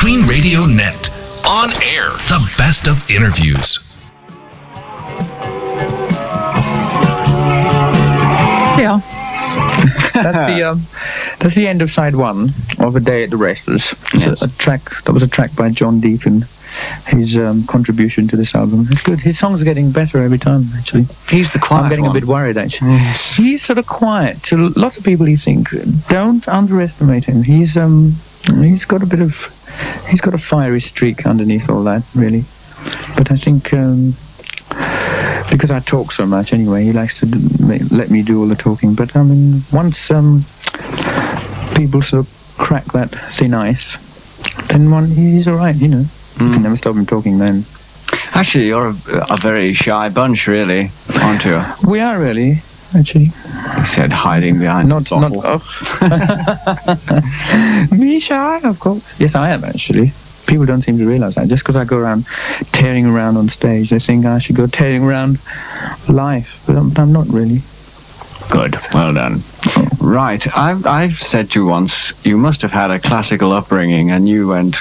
Queen Radio Net. On air, the best of interviews. Yeah. That's the end of side one of A Day at the Races. Yes. That was a track by John Deacon. His contribution to this album. It's good. His songs are getting better every time, actually. He's the quiet I'm getting one. a bit worried, actually. Yes. He's sort of quiet. To lots of people, he think, don't underestimate him. He's got a fiery streak underneath all that, really. But I think because I talk so much anyway, he likes to let me do all the talking. But I mean, once people sort of crack that thin ice, then he's all right, you know. You can never stop him talking then. Actually, you're a very shy bunch, really, aren't you? We are really, actually. He said, hiding behind the bottle. Me shy, of course. Yes, I am, actually. People don't seem to realise that. Just because I go around tearing around on stage, they think I should go tearing around life. But I'm not really. Good, well done. Right, I've said to you once, you must have had a classical upbringing, and you went,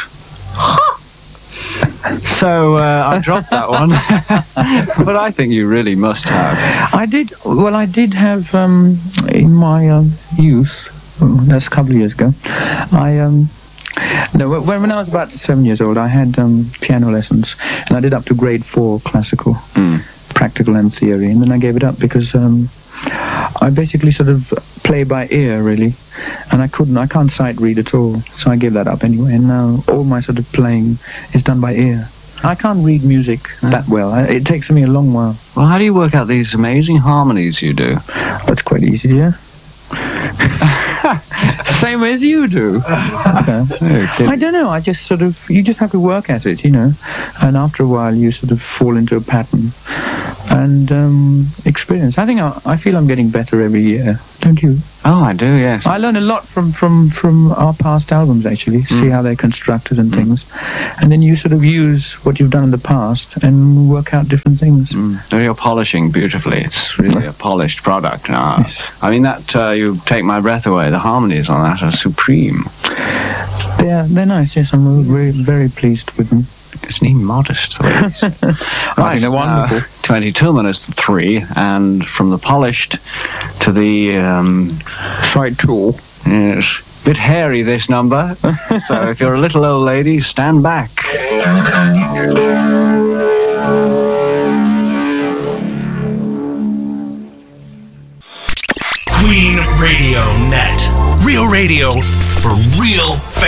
so I dropped that one. But I think you really must have. I did have, in my youth, that's a couple of years ago, when I was about 7 years old, I had piano lessons, and I did up to grade 4 classical, practical and theory, and then I gave it up because I basically sort of play by ear, really, and I can't sight read at all, so I gave that up anyway, and now all my sort of playing is done by ear. I can't read music that well. It takes me a long while. Well, how do you work out these amazing harmonies you do? That's quite easy, yeah. Same as you do. Okay. I don't know, you just have to work at it, you know, and after a while you sort of fall into a pattern and experience. I feel I'm getting better every year, don't you? Oh, I do, yes. I learn a lot from our past albums, actually, see how they're constructed and things, and then you sort of use what you've done in the past and work out different things. You're polishing beautifully. It's really a polished product now. Yes. I mean, that you take my breath away. The harmonies on that are supreme. They're nice, yes. I'm very, very pleased with them. Isn't he modest? Right, they're wonderful. 22 minutes to 3, and from the polished to the Side tool. yes, bit hairy this number. So if you're a little old lady, stand back. Queen Radio Net. Real radio for real fans.